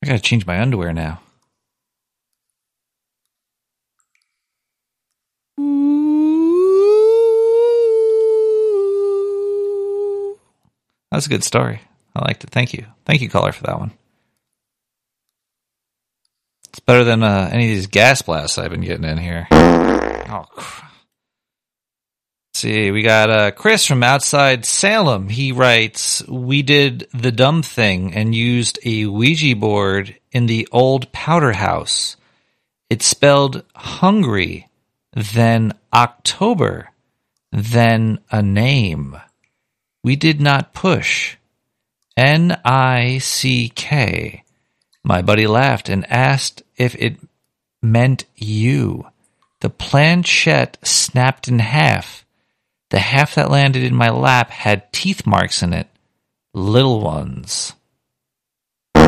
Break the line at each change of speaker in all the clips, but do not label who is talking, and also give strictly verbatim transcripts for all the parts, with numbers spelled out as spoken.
I gotta change my underwear now. That's a good story. I liked it. Thank you. Thank you, caller, for that one. It's better than uh, any of these gas blasts I've been getting in here. Oh, crap. Let's see, we got uh, Chris from outside Salem. He writes, we did the dumb thing and used a Ouija board in the old powder house. It spelled hungry, then October, then a name. We did not push. N I C K. My buddy laughed and asked if it meant you. The planchette snapped in half. The half that landed in my lap had teeth marks in it. Little ones. All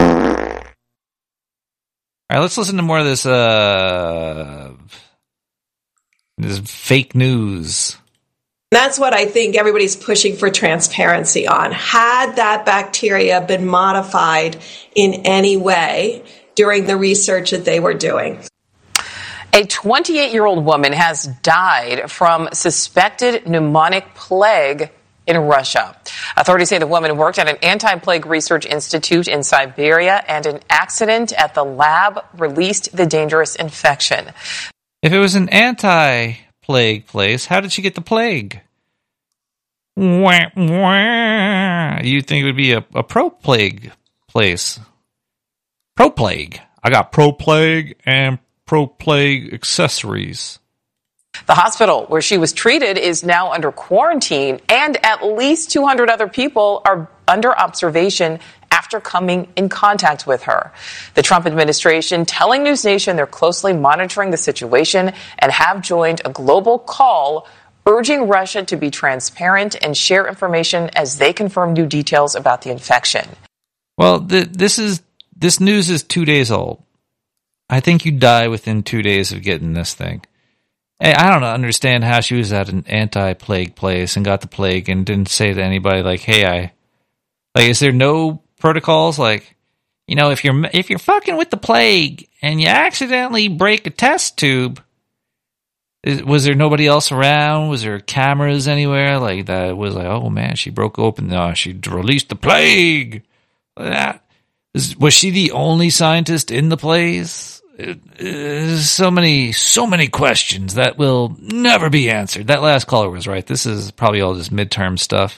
right, let's listen to more of this, uh, this fake news.
That's what I think everybody's pushing for transparency on. Had that bacteria been modified in any way during the research that they were doing?
A twenty-eight-year-old woman has died from suspected pneumonic plague in Russia. Authorities say the woman worked at an anti-plague research institute in Siberia, and an accident at the lab released the dangerous infection.
If it was an anti-plague place, how did she get the plague? Wah, wah. You'd think it would be a, a pro-plague place. Pro-plague. I got pro-plague and pro-plague accessories.
The hospital where she was treated is now under quarantine, and at least two hundred other people are under observation after coming in contact with her. The Trump administration telling News Nation they're closely monitoring the situation and have joined a global call urging Russia to be transparent and share information as they confirm new details about the infection.
Well, th- this is this news is two days old. I think you die within two days of getting this thing. Hey, I don't understand how she was at an anti-plague place and got the plague and didn't say to anybody like, "Hey, I." Like, is there no protocols? Like, you know, if you're if you're fucking with the plague and you accidentally break a test tube, is, was there nobody else around? Was there cameras anywhere? Like that was like, oh man, she broke open. No, she released the plague. That is, was she the only scientist in the place? It, it, so many, so many questions that will never be answered. That last caller was right. This is probably all just midterm stuff.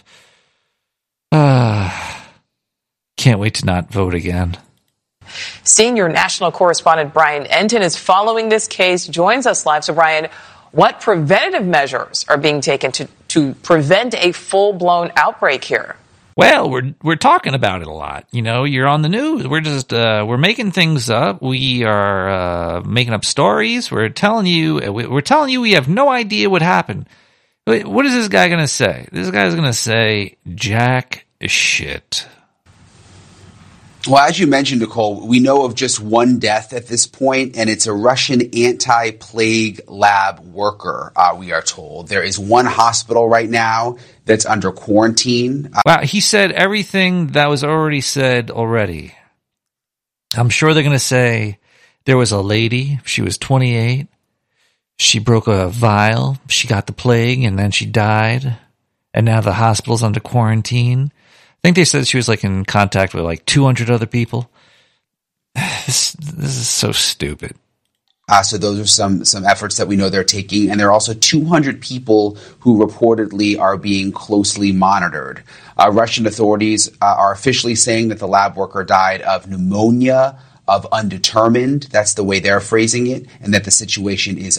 Ah, uh, can't wait to not vote again.
Senior national correspondent Brian Enton is following this case, joins us live. So, Brian, what preventative measures are being taken to, to prevent a full-blown outbreak here?
Well, we're we're talking about it a lot. You know, you're on the news. We're just uh, we're making things up. We are uh, making up stories. We're telling you we're telling you we have no idea what happened. What is this guy going to say? This guy's going to say jack shit.
Well, as you mentioned, Nicole, we know of just one death at this point, and it's a Russian anti-plague lab worker, uh, we are told. There is one hospital right now that's under quarantine. Uh,
wow, he said everything that was already said already. I'm sure they're going to say there was a lady, she was twenty-eight, she broke a vial, she got the plague, and then she died, and now the hospital's under quarantine. I think they said she was like in contact with like two hundred other people. This, this is so stupid.
Uh, so those are some some efforts that we know they're taking. And there are also two hundred people who reportedly are being closely monitored. Uh, Russian authorities uh, are officially saying that the lab worker died of pneumonia, of undetermined. That's the way they're phrasing it. And that the situation is